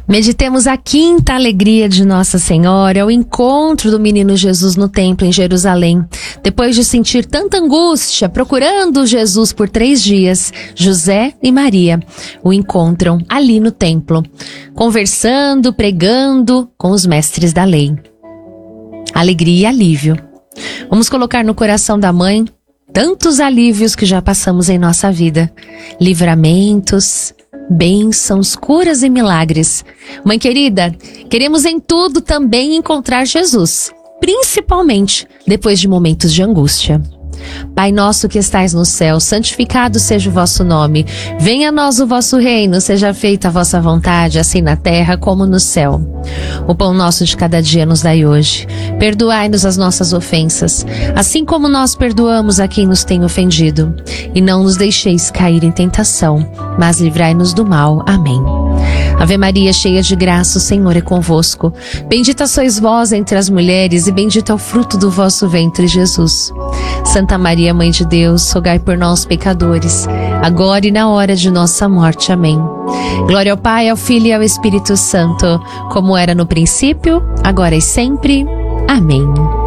Meditemos a quinta alegria de Nossa Senhora, o encontro do menino Jesus no templo em Jerusalém. Depois de sentir tanta angústia, procurando Jesus por 3 dias, José e Maria o encontram ali no templo, conversando, pregando com os mestres da lei. Alegria e alívio. Vamos colocar no coração da mãe tantos alívios que já passamos em nossa vida, livramentos, bênçãos, curas e milagres. Mãe querida, queremos em tudo também encontrar Jesus, principalmente depois de momentos de angústia. Pai nosso que estais no céu, santificado seja o vosso nome. Venha a nós o vosso reino, seja feita a vossa vontade, assim na terra como no céu. O pão nosso de cada dia nos dai hoje. Perdoai-nos as nossas ofensas, assim como nós perdoamos a quem nos tem ofendido. E não nos deixeis cair em tentação, mas livrai-nos do mal. Amém. Ave Maria, cheia de graça, o Senhor é convosco. Bendita sois vós entre as mulheres e bendito é o fruto do vosso ventre, Jesus. Santa Maria, Mãe de Deus, rogai por nós, pecadores, agora e na hora de nossa morte. Amém. Glória ao Pai, ao Filho e ao Espírito Santo, como era no princípio, agora e sempre. Amém.